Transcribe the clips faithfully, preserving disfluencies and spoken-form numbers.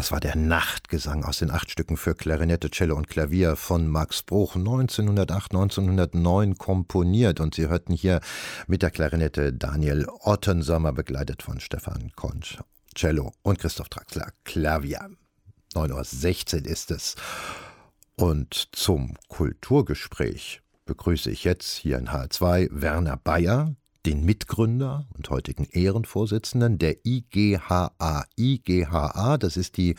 das war der Nachtgesang aus den acht Stücken für Klarinette, Cello und Klavier von Max Bruch, neunzehnhundertacht, neunzehnhundertneun komponiert. Und Sie hörten hier mit der Klarinette Daniel Ottensommer, begleitet von Stefan Konch, Cello und Christoph Traxler, Klavier. neun Uhr sechzehn ist es. Und zum Kulturgespräch begrüße ich jetzt hier in H R zwei Werner Bayer, den Mitgründer und heutigen Ehrenvorsitzenden der I G H A. I G H A, das ist die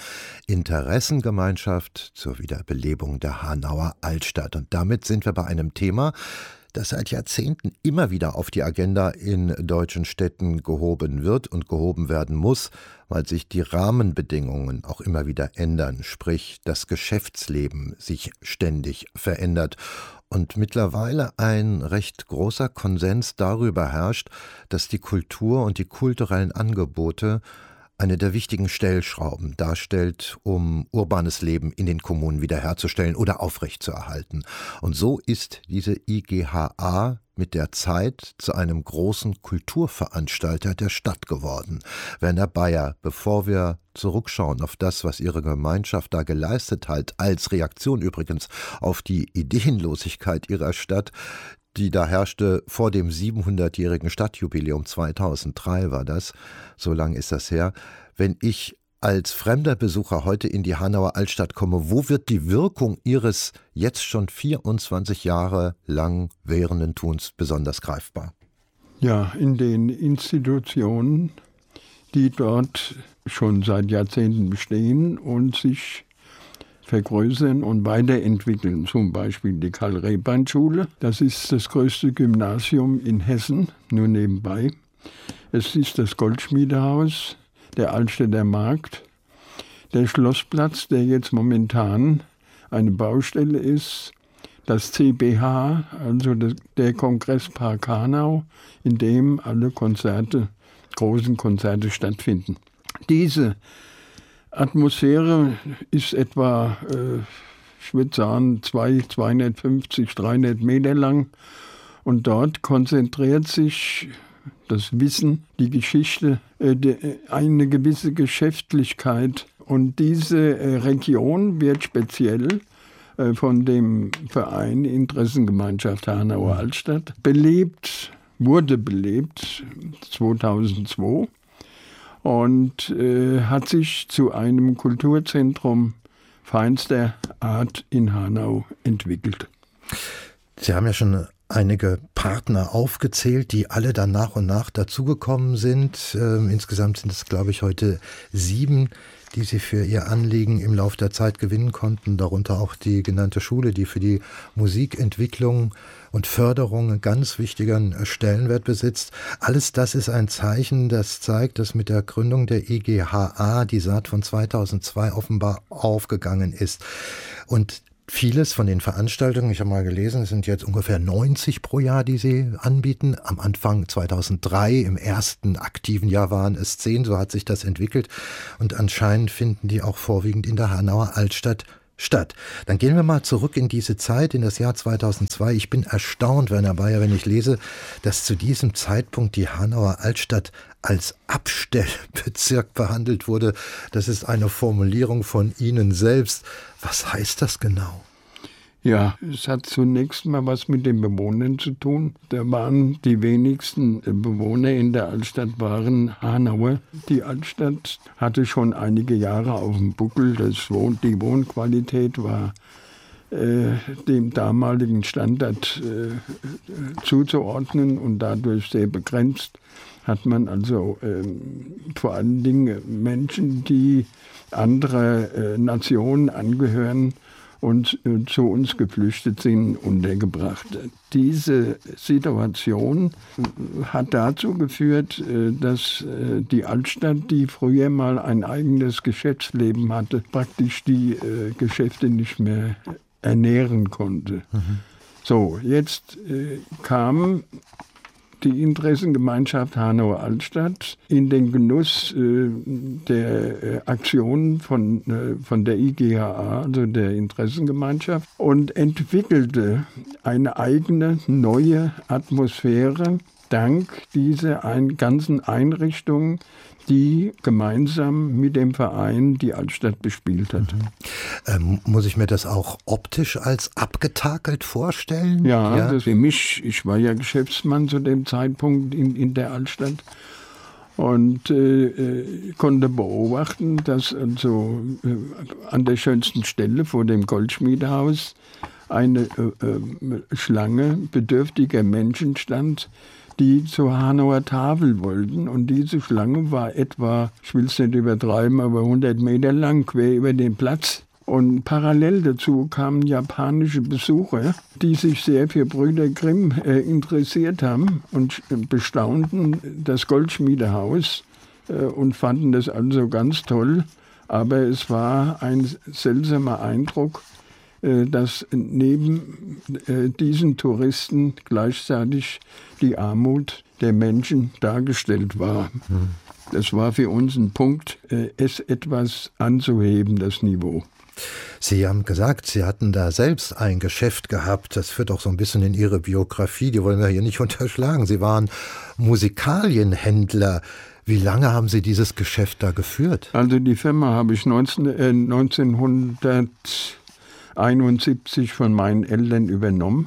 Interessengemeinschaft zur Wiederbelebung der Hanauer Altstadt. Und damit sind wir bei einem Thema, das seit Jahrzehnten immer wieder auf die Agenda in deutschen Städten gehoben wird und gehoben werden muss, weil sich die Rahmenbedingungen auch immer wieder ändern, sprich das Geschäftsleben sich ständig verändert und mittlerweile ein recht großer Konsens darüber herrscht, dass die Kultur und die kulturellen Angebote eine der wichtigen Stellschrauben darstellt, um urbanes Leben in den Kommunen wiederherzustellen oder aufrechtzuerhalten. Und so ist diese I G H A mit der Zeit zu einem großen Kulturveranstalter der Stadt geworden. Werner Bayer, bevor wir zurückschauen auf das, was Ihre Gemeinschaft da geleistet hat, als Reaktion übrigens auf die Ideenlosigkeit Ihrer Stadt, die da herrschte vor dem siebenhundertjährigen Stadtjubiläum zweitausenddrei war das, so lang ist das her. Wenn ich als fremder Besucher heute in die Hanauer Altstadt komme, wo wird die Wirkung Ihres jetzt schon vierundzwanzig Jahre lang währenden Tuns besonders greifbar? Ja, in den Institutionen, die dort schon seit Jahrzehnten bestehen und sich vergrößern und weiterentwickeln. Zum Beispiel die Karl-Reband-Schule. Das ist das größte Gymnasium in Hessen, nur nebenbei. Es ist das Goldschmiedehaus, der Altstädter Markt, der Schlossplatz, der jetzt momentan eine Baustelle ist, das C B H, also der Kongresspark Hanau, in dem alle Konzerte, großen Konzerte stattfinden. Diese Atmosphäre ist etwa, äh, ich würde sagen, zweihundertfünfzig, dreihundert Meter lang. Und dort konzentriert sich das Wissen, die Geschichte, äh, de, eine gewisse Geschäftlichkeit. Und diese äh, Region wird speziell äh, von dem Verein Interessengemeinschaft Hanauer Altstadt belebt, wurde belebt zweitausendzwei. Und äh, hat sich zu einem Kulturzentrum feinster Art in Hanau entwickelt. Sie haben ja schon einige Partner aufgezählt, die alle dann nach und nach dazugekommen sind. Ähm, insgesamt sind es, glaube ich, heute sieben, die Sie für Ihr Anliegen im Laufe der Zeit gewinnen konnten, darunter auch die genannte Schule, die für die Musikentwicklung und Förderung einen ganz wichtigen Stellenwert besitzt. Alles das ist ein Zeichen, das zeigt, dass mit der Gründung der I G H A die Saat von zweitausendzwei offenbar aufgegangen ist. Und vieles von den Veranstaltungen, ich habe mal gelesen, es sind jetzt ungefähr neunzig pro Jahr, die Sie anbieten. Am Anfang zweitausenddrei, im ersten aktiven Jahr waren es zehn, so hat sich das entwickelt. Und anscheinend finden die auch vorwiegend in der Hanauer Altstadt statt. Dann gehen wir mal zurück in diese Zeit, in das Jahr zweitausendzwei. Ich bin erstaunt, Werner Bayer, wenn ich lese, dass zu diesem Zeitpunkt die Hanauer Altstadt als Abstellbezirk behandelt wurde. Das ist eine Formulierung von Ihnen selbst. Was heißt das genau? Ja, es hat zunächst mal was mit den Bewohnern zu tun. Da waren die wenigsten Bewohner in der Altstadt waren Hanauer. Die Altstadt hatte schon einige Jahre auf dem Buckel. Das Wohn- die Wohnqualität war äh, dem damaligen Standard äh, zuzuordnen und dadurch sehr begrenzt. Hat man also äh, vor allen Dingen Menschen, die anderer äh, Nationen angehören, und äh, zu uns geflüchtet sind, untergebracht. Diese Situation äh, hat dazu geführt, äh, dass äh, die Altstadt, die früher mal ein eigenes Geschäftsleben hatte, praktisch die äh, Geschäfte nicht mehr ernähren konnte. Mhm. So, jetzt äh, kam die Interessengemeinschaft Hanauer Altstadt in den Genuss äh, der äh, Aktionen von, äh, von der I G H A, also der Interessengemeinschaft, und entwickelte eine eigene neue Atmosphäre dank dieser ein, ganzen Einrichtungen, die gemeinsam mit dem Verein die Altstadt bespielt hat. Mhm. Ähm, muss ich mir das auch optisch als abgetakelt vorstellen? Ja, ja? Das für mich, ich war ja Geschäftsmann zu dem Zeitpunkt in, in der Altstadt und äh, konnte beobachten, dass also äh, an der schönsten Stelle vor dem Goldschmiedehaus eine äh, äh, Schlange bedürftiger Menschen stand, die zur Hanauer Tafel wollten. Und diese Schlange war etwa, ich will es nicht übertreiben, aber hundert Meter lang, quer über den Platz. Und parallel dazu kamen japanische Besucher, die sich sehr für Brüder Grimm äh, interessiert haben und bestaunten das Goldschmiedehaus äh, und fanden das also ganz toll. Aber es war ein seltsamer Eindruck, dass neben diesen Touristen gleichzeitig die Armut der Menschen dargestellt war. Das war für uns ein Punkt, es etwas anzuheben, das Niveau. Sie haben gesagt, Sie hatten da selbst ein Geschäft gehabt. Das führt auch so ein bisschen in Ihre Biografie. Die wollen wir hier nicht unterschlagen. Sie waren Musikalienhändler. Wie lange haben Sie dieses Geschäft da geführt? Also die Firma habe ich neunzehn, äh, neunzehnhunderteinundsiebzig von meinen Eltern übernommen.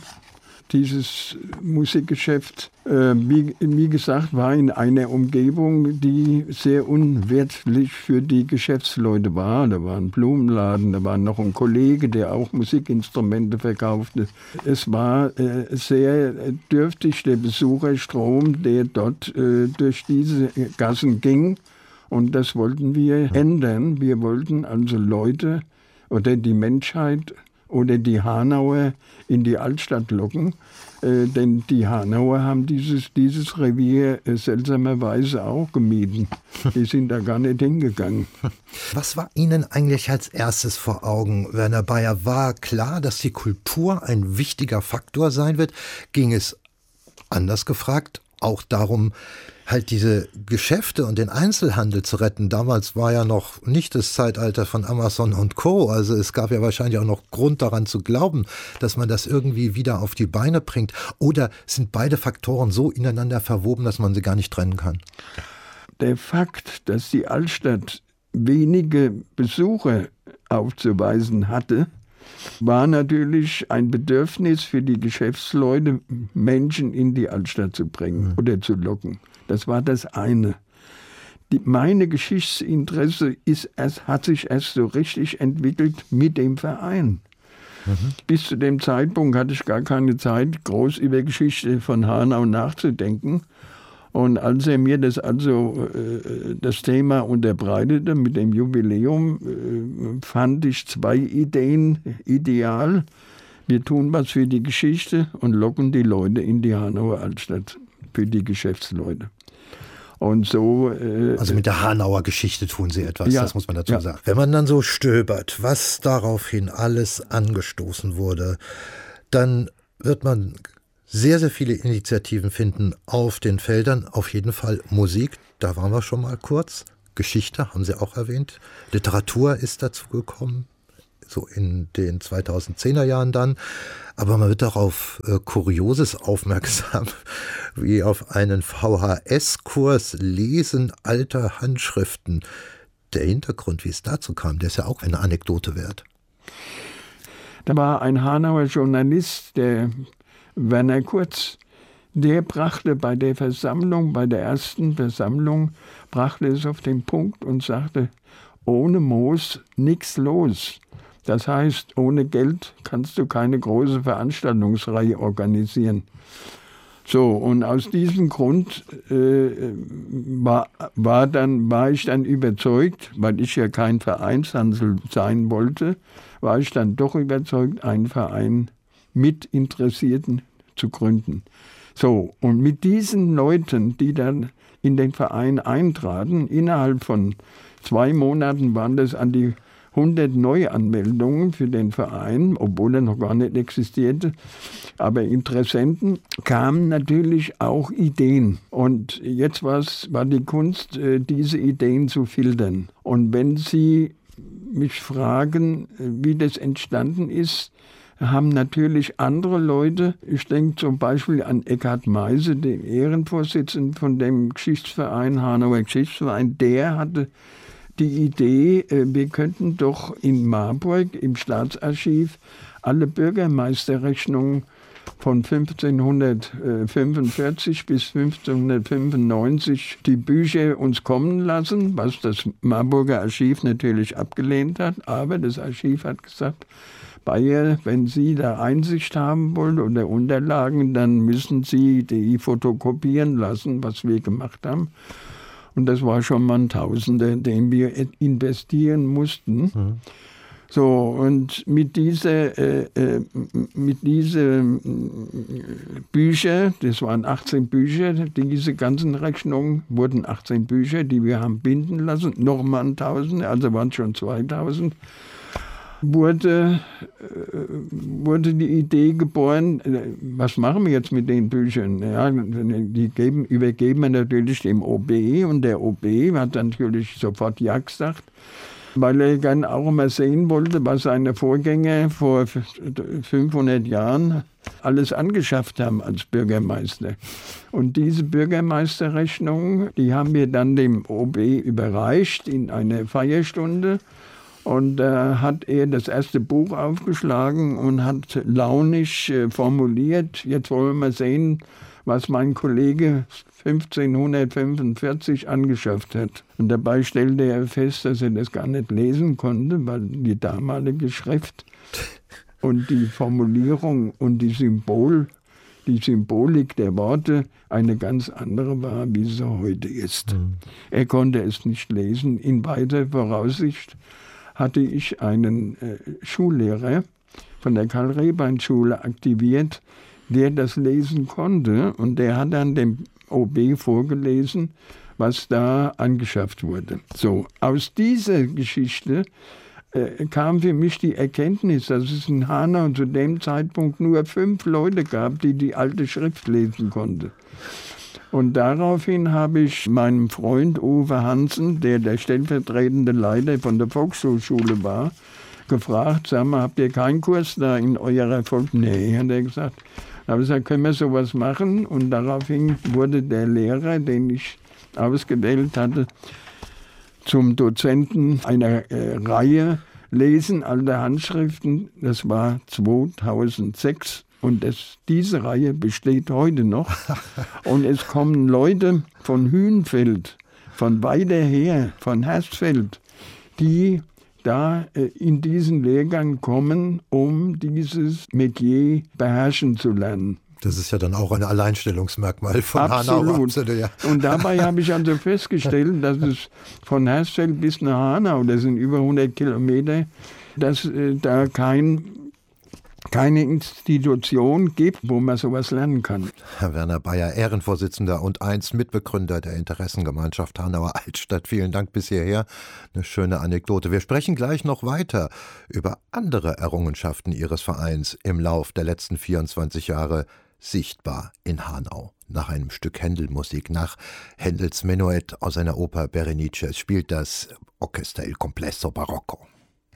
Dieses Musikgeschäft, äh, wie, wie gesagt, war in einer Umgebung, die sehr unwertlich für die Geschäftsleute war. Da war ein Blumenladen, da war noch ein Kollege, der auch Musikinstrumente verkaufte. Es war äh, sehr dürftig der Besucherstrom, der dort äh, durch diese Gassen ging. Und das wollten wir ändern. Wir wollten also Leute oder die Menschheit oder die Hanauer in die Altstadt locken. Äh, denn die Hanauer haben dieses, dieses Revier äh, seltsamerweise auch gemieden. Die sind da gar nicht hingegangen. Was war Ihnen eigentlich als erstes vor Augen, Werner Baier? War klar, dass die Kultur ein wichtiger Faktor sein wird? Ging es, anders gefragt, auch darum, halt diese Geschäfte und den Einzelhandel zu retten? Damals war ja noch nicht das Zeitalter von Amazon und Co. Also es gab ja wahrscheinlich auch noch Grund daran zu glauben, dass man das irgendwie wieder auf die Beine bringt. Oder sind beide Faktoren so ineinander verwoben, dass man sie gar nicht trennen kann? Der Fakt, dass die Altstadt wenige Besucher aufzuweisen hatte, war natürlich ein Bedürfnis für die Geschäftsleute, Menschen in die Altstadt zu bringen oder zu locken. Das war das eine. Die, meine Geschichtsinteresse ist erst, hat sich erst so richtig entwickelt mit dem Verein. Mhm. Bis zu dem Zeitpunkt hatte ich gar keine Zeit, groß über Geschichte von Hanau nachzudenken. Und als er mir das also äh, das Thema unterbreitete mit dem Jubiläum, äh, fand ich zwei Ideen ideal. Wir tun was für die Geschichte und locken die Leute in die Hanauer Altstadt, für die Geschäftsleute. Und so, äh, also mit der Hanauer Geschichte tun Sie etwas, ja, das muss man dazu ja. sagen. Wenn man dann so stöbert, was daraufhin alles angestoßen wurde, dann wird man sehr, sehr viele Initiativen finden auf den Feldern. Auf jeden Fall Musik, da waren wir schon mal kurz. Geschichte haben Sie auch erwähnt. Literatur ist dazu gekommen, so in den zweitausendzehner Jahren dann. Aber man wird auch auf äh, Kurioses aufmerksam, wie auf einen V H S-Kurs Lesen alter Handschriften. Der Hintergrund, wie es dazu kam, der ist ja auch eine Anekdote wert. Da war ein Hanauer Journalist, der Werner Kurz, der brachte bei der Versammlung, bei der ersten Versammlung, brachte es auf den Punkt und sagte, ohne Moos nichts los. Das heißt, ohne Geld kannst du keine große Veranstaltungsreihe organisieren. So, und aus diesem Grund äh, war, war, dann, war ich dann überzeugt, weil ich ja kein Vereinshansel sein wollte, war ich dann doch überzeugt, einen Verein mit Interessierten zu gründen. So, und mit diesen Leuten, die dann in den Verein eintraten, innerhalb von zwei Monaten waren das an die hundert Neuanmeldungen für den Verein, obwohl er noch gar nicht existierte. Aber Interessenten kamen natürlich auch Ideen. Und jetzt war's, war die Kunst, diese Ideen zu filtern. Und wenn Sie mich fragen, wie das entstanden ist, haben natürlich andere Leute, ich denke zum Beispiel an Eckhard Meise, den Ehrenvorsitzenden von dem Geschichtsverein, Hanauer Geschichtsverein, der hatte die Idee, wir könnten doch in Marburg im Staatsarchiv alle Bürgermeisterrechnungen von fünfzehnhundertfünfundvierzig bis fünfzehnhundertfünfundneunzig die Bücher uns kommen lassen, was das Marburger Archiv natürlich abgelehnt hat. Aber das Archiv hat gesagt, Bayer, wenn Sie da Einsicht haben wollen oder Unterlagen, dann müssen Sie die fotokopieren lassen, was wir gemacht haben. Und das war schon mal ein Tausender, den wir investieren mussten. Mhm. So, und mit dieser, äh, äh, mit diesen Bücher, das waren achtzehn Bücher, diese ganzen Rechnungen wurden achtzehn Bücher, die wir haben binden lassen, nochmal ein Tausend, also waren es schon zweitausend, wurde, äh, wurde die Idee geboren, was machen wir jetzt mit den Büchern? Ja, die geben, übergeben wir natürlich dem O B und der O B hat natürlich sofort ja gesagt, weil er gern auch mal sehen wollte, was seine Vorgänger vor fünfhundert Jahren alles angeschafft haben als Bürgermeister. Und diese Bürgermeisterrechnung, die haben wir dann dem O B überreicht in einer Feierstunde. Und da äh, hat er das erste Buch aufgeschlagen und hat launisch äh, formuliert, jetzt wollen wir mal sehen, was mein Kollege fünfzehnhundertfünfundvierzig angeschafft hat. Und dabei stellte er fest, dass er das gar nicht lesen konnte, weil die damalige Schrift und die Formulierung und die Symbol, die Symbolik der Worte eine ganz andere war, wie sie heute ist. Mhm. Er konnte es nicht lesen. In weiter Voraussicht hatte ich einen äh, Schullehrer von der Karl-Rehbein-Schule aktiviert, der das lesen konnte, und der hat dann dem O B vorgelesen, was da angeschafft wurde. So, aus dieser Geschichte äh, kam für mich die Erkenntnis, dass es in Hanau zu dem Zeitpunkt nur fünf Leute gab, die die alte Schrift lesen konnten. Und daraufhin habe ich meinem Freund Uwe Hansen, der der stellvertretende Leiter von der Volkshochschule war, gefragt, sag mal, habt ihr keinen Kurs da in eurer Volk? Nee, hat er gesagt. Da habe ich gesagt, können wir sowas machen? Und daraufhin wurde der Lehrer, den ich ausgewählt hatte, zum Dozenten einer äh, Reihe Lesen alter Handschriften. Das war zweitausendsechs. Und das, diese Reihe besteht heute noch. Und es kommen Leute von Hünfeld, von weiter her, von Hersfeld, die da äh, in diesen Lehrgang kommen, um dieses Metier beherrschen zu lernen. Das ist ja dann auch ein Alleinstellungsmerkmal von Absolut. Hanau. Absolut. Ja. Und dabei habe ich also festgestellt, dass es von Hersfeld bis nach Hanau, das sind über hundert Kilometer, dass äh, da kein keine Institution gibt, wo man sowas lernen kann. Herr Werner Bayer, Ehrenvorsitzender und einst Mitbegründer der Interessengemeinschaft Hanauer Altstadt. Vielen Dank bis hierher. Eine schöne Anekdote. Wir sprechen gleich noch weiter über andere Errungenschaften Ihres Vereins im Lauf der letzten vierundzwanzig Jahre sichtbar in Hanau. Nach einem Stück Händel-Musik, nach Händels Menuett aus einer Oper Berenice, spielt das Orchester Il Complesso Barocco.